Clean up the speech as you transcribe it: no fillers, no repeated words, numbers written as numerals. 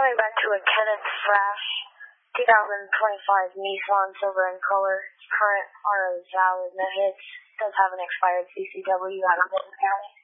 coming back to a Kenneth Thrash 2025 Nissan Silver in color. Current are valid. No hits. Does have an expired CCW out of Benton County.